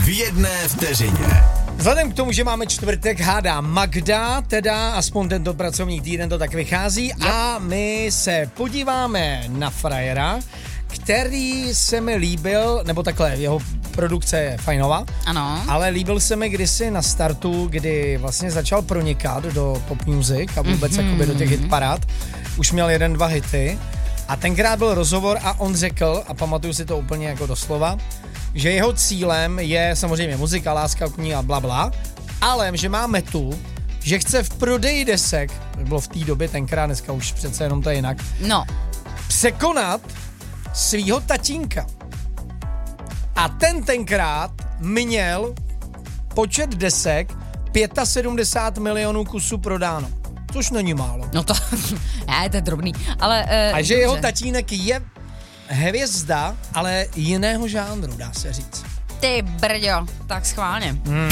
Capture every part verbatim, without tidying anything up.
v jedné vteřině. Vzhledem k tomu, že máme čtvrtek, hádá Magda, teda aspoň tento pracovní týden to tak vychází yep. a my se podíváme na frajera, který se mi líbil, nebo takhle, jeho produkce je fajnová, ano. ale líbil se mi kdysi na startu, kdy vlastně začal pronikat do pop music a vůbec mm-hmm. jakoby do těch hitparád. Už měl jeden, dva hity a tenkrát byl rozhovor a on řekl, a pamatuju si to úplně jako doslova, že jeho cílem je samozřejmě muzika, láska k ní a blabla, ale že má metu, že chce v prodeji desek, to bylo v té době tenkrát, dneska už přece jenom to je jinak, no. překonat svýho tatínka. A ten tenkrát měl počet desek sedmdesát pět milionů kusů prodáno. Což není málo. No to, ne, to je drobný, ale... Uh, a že jeho tatínek je hvězda, ale jiného žánru, dá se říct. Ty brďo, tak schválně. Mm.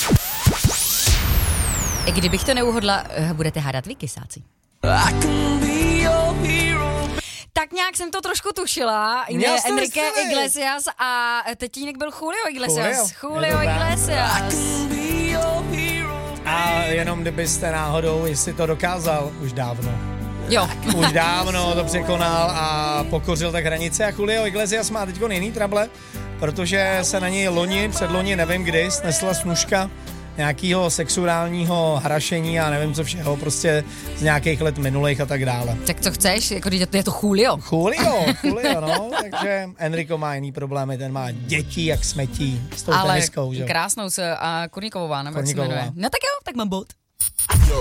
I kdybych to neuhodla, budete hádat vy, kysáci. Tak nějak jsem to trošku tušila. Měl jste Enrique vystřelit. Iglesias a tetínek byl Julio Iglesias. Julio, Julio Iglesias. A jenom kdybyste náhodou, jestli to dokázal, už dávno. Jo. Už dávno to překonal a pokořil tak hranice a Julio Iglesias má teď jiný trable, protože se na něj loni, předloni, nevím kdy, snesla snužka nějakého sexuálního harašení a nevím co všeho, prostě z nějakých let minulých a tak dále. Tak co chceš? Jako je to Julio. Julio, Julio, no, takže Enrico má jiný problémy, ten má děti jak smetí s tou ale teniskou, že? krásnou se a Kurníkovová, nebo jak se Kurníkovová. jmenuje. No tak jo, tak mám bod.